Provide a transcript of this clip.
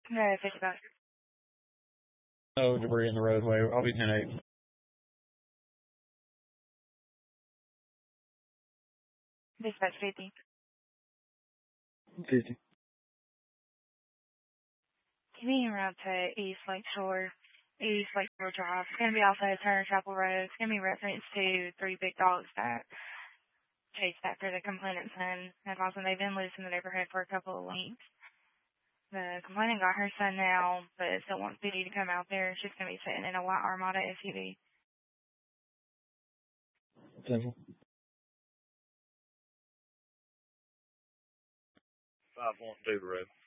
No, 55. No debris in the roadway. I'll be 10-8. Dispatch 50. 50. Give me around to East Lakeshore Drive. It's going to be off of Turner Chapel Road. It's going to be reference to 3 big dogs that chased after the complainant's son. That's awesome. They've been loose in the neighborhood for a couple of weeks. The complainant got her son now, but still wants PD to come out there. She's going to be sitting in a white Armada SUV. Simple. 512 road.